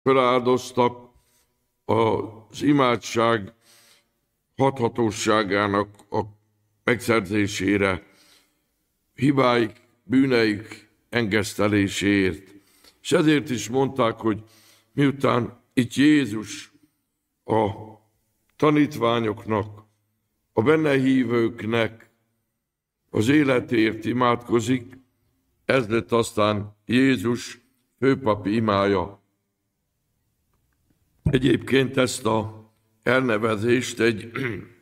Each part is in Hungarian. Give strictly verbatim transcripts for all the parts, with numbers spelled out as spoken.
feláldoztak az imádság hathatóságának a megszerzésére, hibáik, bűneik engeszteléséért. És ezért is mondták, hogy miután itt Jézus a tanítványoknak, a benne hívőknek az életért imádkozik, ez lett aztán Jézus főpapi imája. Egyébként ezt a elnevezést egy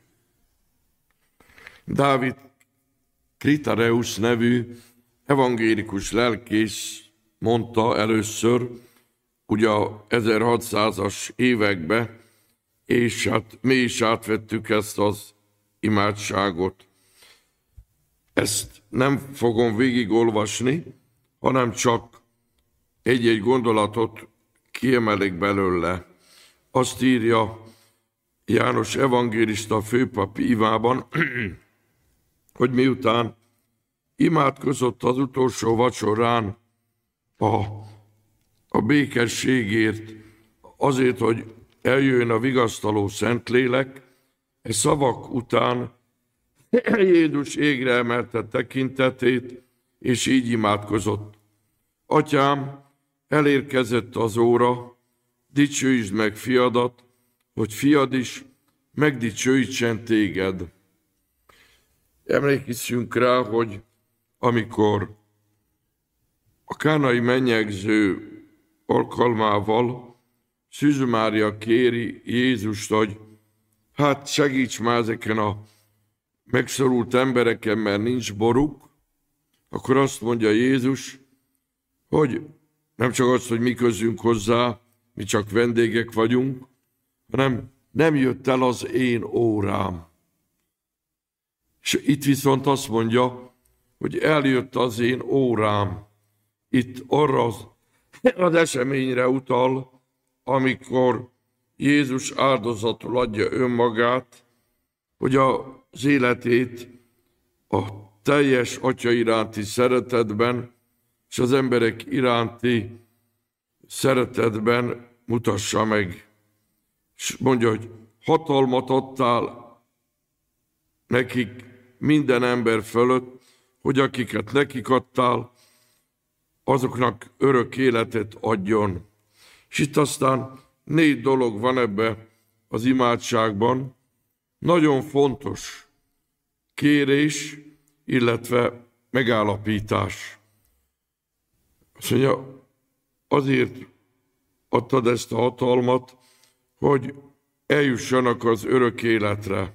Dávid Kritareus nevű evangélikus lelkész mondta először, ugye a ezerhatszázas években, és hát mi is átvettük ezt az imádságot. Ezt nem fogom végigolvasni, hanem csak egy-egy gondolatot kiemelik belőle. Azt írja János evangélista főpapi imában, hogy miután imádkozott az utolsó vacsorán a, a békességért, azért, hogy eljön a vigasztaló Szentlélek, e szavak után Jézus égre emelte tekintetét, és így imádkozott. Atyám, elérkezett az óra, dicsőítsd meg fiadat, hogy fiad is megdicsőítsen téged. Emlékezzünk rá, hogy amikor a kánai mennyegző alkalmával Szűz Mária kéri Jézust, hogy hát segíts már ezeken a megszorult embereken, mert nincs boruk, akkor azt mondja Jézus, hogy nem csak az, hogy mi közünk hozzá, mi csak vendégek vagyunk, hanem nem jött el az én órám. És itt viszont azt mondja, hogy eljött az én órám. Itt arra az, az eseményre utal, amikor Jézus áldozatul adja önmagát, hogy az életét a teljes Atya iránti szeretetben és az emberek iránti szeretetben mutassa meg. És mondja, hogy hatalmat adtál nekik minden ember fölött, hogy akiket nekik adtál, azoknak örök életet adjon. És itt aztán négy dolog van ebbe az imádságban. Nagyon fontos kérés, illetve megállapítás. Azt mondja, azért adtad ezt a hatalmat, hogy eljussanak az örök életre.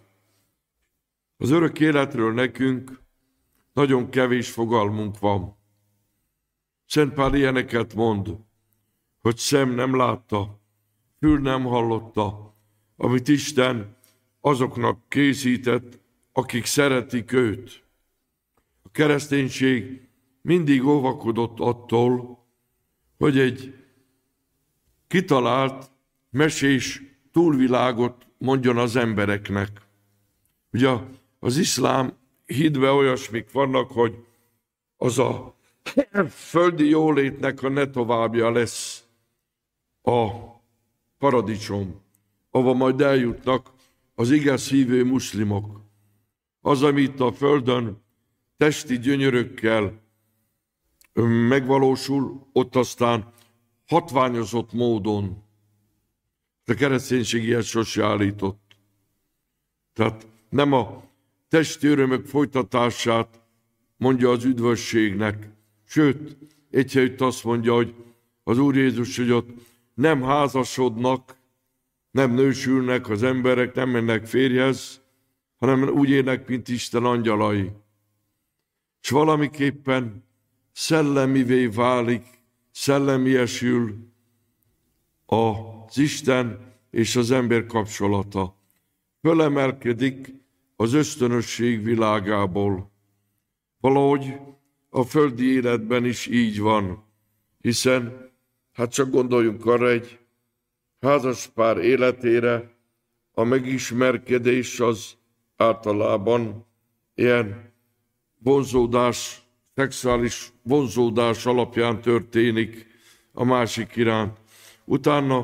Az örök életről nekünk nagyon kevés fogalmunk van. Szent Pál ilyeneket mond, hogy szem nem látta, fül nem hallotta, amit Isten azoknak készített, akik szeretik őt. A kereszténység mindig óvakodott attól, hogy egy kitalált, mesés túlvilágot mondjon az embereknek. Ugye az iszlám hitben olyasmik vannak, hogy az a földi jólétnek a ne továbbja lesz a paradicsom, ahova majd eljutnak az igaz hívő muszlimok. Az, amit a földön testi gyönyörökkel megvalósul, ott aztán hatványozott módon. A kereszténység ilyet sose állított. Tehát nem a testi örömök folytatását mondja az üdvösségnek, sőt, egy helyütt azt mondja, hogy az Úr Jézus, hogy ott nem házasodnak, nem nősülnek az emberek, nem mennek férjhez, hanem úgy élnek, mint Isten angyalai. És valamiképpen szellemivé válik, szellemiesül az Isten és az ember kapcsolata. Fölemelkedik az ösztönösség világából. Valahogy a földi életben is így van, hiszen hát csak gondoljunk arra egy házaspár életére, a megismerkedés az általában ilyen vonzódás, szexuális vonzódás alapján történik a másik iránt. utána